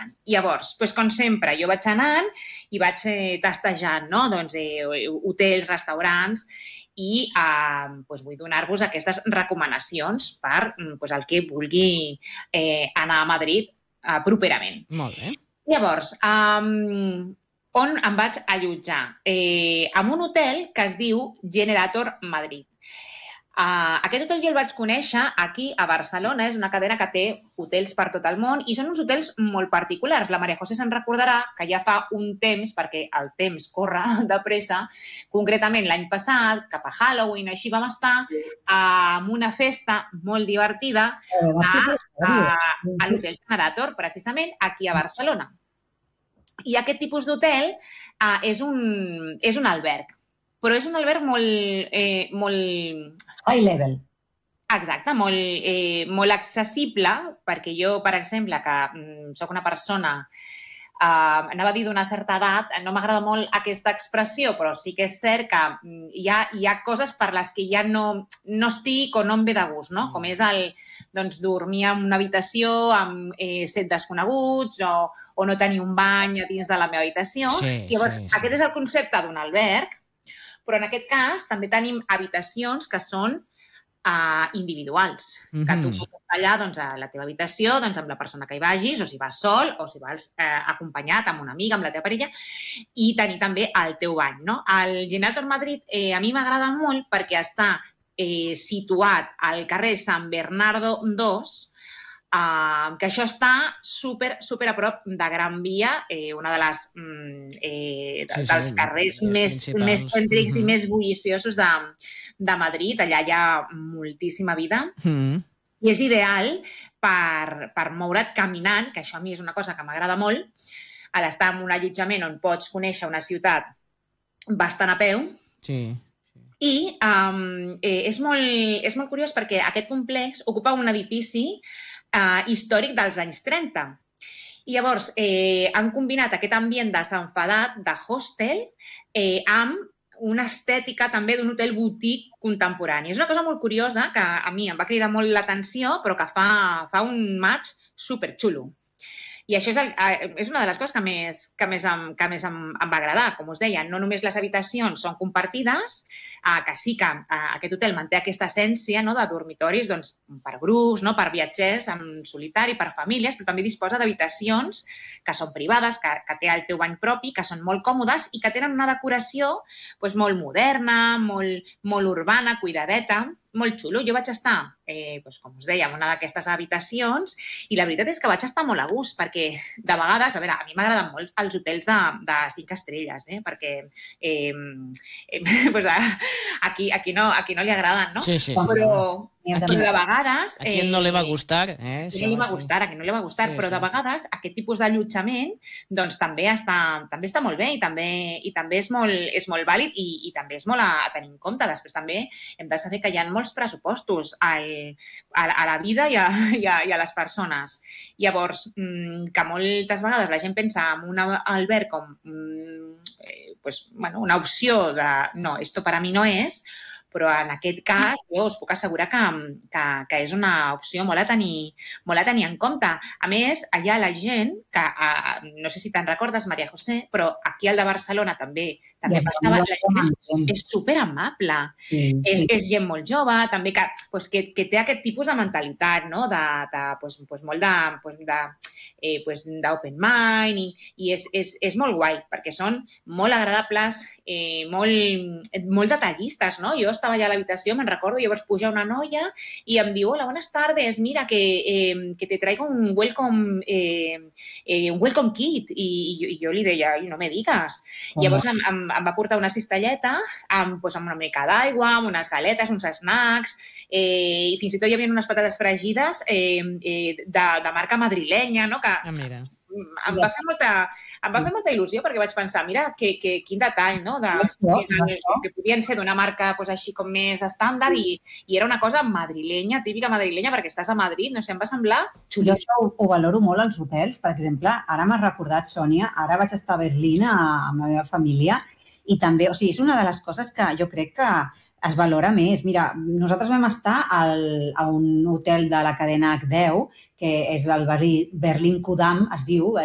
acompanyant. Llavors, com sempre, jo vaig anant i vaig tastejant, no? Hotels, restaurants, i vull donar-vos aquestes recomanacions per el que vulgui anar a Madrid properament. Molt bé. Llavors, on em vaig allotjar? En un hotel que es diu Generator Madrid. Aquest hotel jo el vaig conèixer aquí a Barcelona, és una cadena que té hotels per tot el món i són uns hotels molt particulars. La Maria José se'n recordarà que ja fa un temps, perquè el temps corre de pressa, concretament l'any passat, cap a Halloween, així vam estar en una festa molt divertida a l'Hotel Generator, precisament aquí a Barcelona. I aquest tipus d'hotel és un alberg, però és un alberg molt... High level. Exacte, molt accessible, perquè jo, per exemple, que soc una persona, anava a dir d'una certa edat, no m'agrada molt aquesta expressió, però sí que és cert que hi ha coses per les que ja no estic o no em ve de gust, no? Com és dormir en una habitació amb 7 desconeguts o no tenir un bany a dins de la meva habitació. Llavors, aquest és el concepte d'un alberg, però en aquest cas també tenim habitacions que són individuals, que tu pots allà a la teva habitació amb la persona que hi vagis, o si vas sol, o si vas acompanyat amb una amiga, amb la teva parella, i tenir també el teu bany. El Generator Madrid a mi m'agrada molt perquè està situat al carrer Sant Bernardo 2, que això està super a prop de Gran Via, una dels carrers més cèntrics i més bulliciosos de Madrid. Allà hi ha moltíssima vida i és ideal per moure't caminant, que això a mi és una cosa que m'agrada molt, a l'estar en un allotjament on pots conèixer una ciutat bastant a peu. I és molt curiós perquè aquest complex ocupa un edifici històric dels anys 30. I llavors han combinat aquest ambient de s'enfadat, de hostel, amb una estètica també d'un hotel boutique contemporani. És una cosa molt curiosa que a mi em va cridar molt l'atenció, però que fa un match superxulo. I això és una de les coses que més em va agradar. Com us deia, no només les habitacions són compartides, que sí que aquest hotel manté aquesta essència de dormitoris per grups, per viatgers en solitari, per famílies, però també disposa d'habitacions que són privades, que té el teu bany propi, que són molt còmodes i que tenen una decoració molt moderna, molt urbana, cuidadeta, molt xulo. Jo vaig estar, com us deia, en una d'aquestes habitacions i la veritat és que vaig estar molt a gust perquè de vegades, a mi m'agraden molt els hotels de 5 estrelles, perquè aquí no li agraden, no? Sí. Però de vegades... A qui no li va gustar, A qui no li va gustar, però de vegades aquest tipus d'allotjament també està molt bé i també és molt vàlid i també és molt a tenir en compte. Després també hem de saber que hi ha molts pressupostos a la vida i a les persones. Llavors, que moltes vegades la gent pensa en un alberg com una opció de no, esto para mí no es, però en aquest cas jo us puc assegurar que és una opció molt a tenir en compte. A més, hi ha la gent que, no sé si te'n recordes, Maria José, però aquí al de Barcelona també passava, la gent és superamable, és gent molt jove, també que té aquest tipus de mentalitat, no? Molt d'open mind i és molt guai, perquè són molt agradables, molt detallistes, no? Jo estava allà a l'habitació, me'n recordo, llavors puja una noia i em diu, hola, buenas tardes, mira, que te traigo un welcome kit. I jo li deia, no me digas. Llavors em va portar una cistelleta amb una mica d'aigua, amb unes galetes, uns snacks, i fins i tot hi havia unes patates fregides de marca madrilenya, no? Que em va fer molta il·lusió perquè vaig pensar, mira, quin detall, no? Que podien ser d'una marca així com més estàndard i era una cosa madrilenya, típica madrilenya, perquè estàs a Madrid, no sé, em va semblar xulíssim. Jo això ho valoro molt als hotels, per exemple, ara m'has recordat, Sònia, ara vaig estar a Berlín amb la meva família i també, és una de les coses que jo crec que es valora més. Mira, nosaltres vam estar a un hotel de la cadena H10, que és el Berlin Kudamm, es diu,